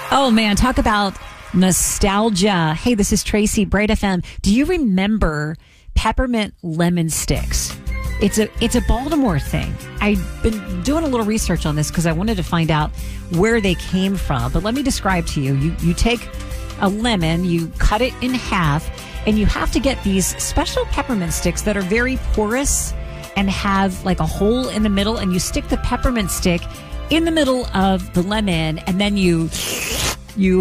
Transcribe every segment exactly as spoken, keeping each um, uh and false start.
Oh, man, talk about nostalgia. Hey, this is Tracy, Bright F M. Do you remember peppermint lemon sticks? It's a it's a Baltimore thing. I've been doing a little research on this because I wanted to find out where they came from. But let me describe to you. You you take a lemon, you cut it in half, and you have to get these special peppermint sticks that are very porous and have like a hole in the middle, and you stick the peppermint stick in the middle of the lemon, and then you you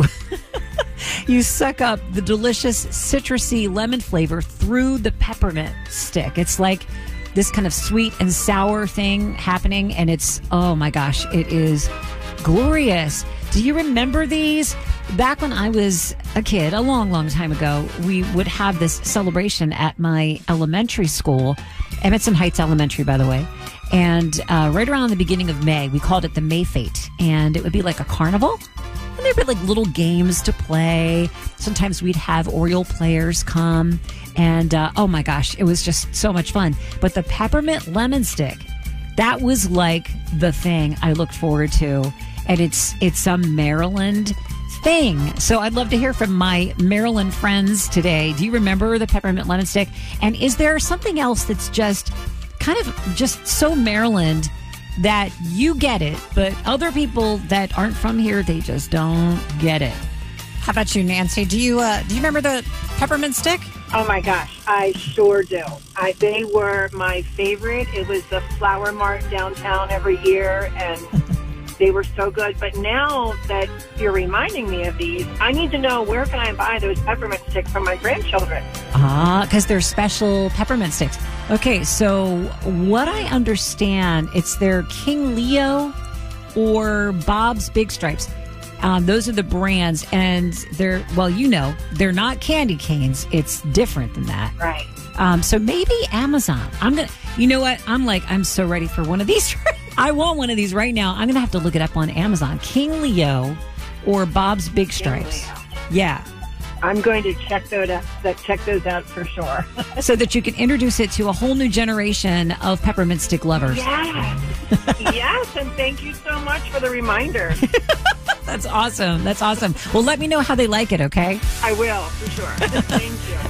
you suck up the delicious citrusy lemon flavor through the peppermint stick. It's like this kind of sweet and sour thing happening, and it's, oh my gosh, it is glorious. Do you remember these? Back when I was a kid, a long, long time ago, we would have this celebration at my elementary school, Emerson Heights Elementary, by the way. And uh, right around the beginning of May, we called it the May Fete. And it would be like a carnival. And there'd be like little games to play. Sometimes we'd have Oriole players come. And uh, oh my gosh, it was just so much fun. But the peppermint lemon stick, that was like the thing I looked forward to. And it's it's some Maryland thing. So I'd love to hear from my Maryland friends today. Do you remember the peppermint lemon stick? And is there something else that's just kind of just so Maryland that you get it, but other people that aren't from here, they just don't get it? How about you, Nancy? Do you uh, do you remember the peppermint stick? Oh my gosh, I sure do. I, they were my favorite. It was the Flower Mart downtown every year, and they were so good. But now that you're reminding me of these, I need to know, where can I buy those peppermint sticks for my grandchildren? Ah, because they're special peppermint sticks. Okay, so what I understand, it's their King Leo or Bob's Big Stripes. Um, those are the brands, and they're, well, you know, they're not candy canes. It's different than that. Right. Um, so maybe Amazon. I'm going to, you know what? I'm like, I'm so ready for one of these. I want one of these right now. I'm going to have to look it up on Amazon. King Leo or Bob's Big Stripes. Yeah. I'm going to check those out, check those out for sure. So that you can introduce it to a whole new generation of peppermint stick lovers. Yes. Yes, and thank you so much for the reminder. That's awesome. That's awesome. Well, let me know how they like it, okay? I will, for sure. Thank you.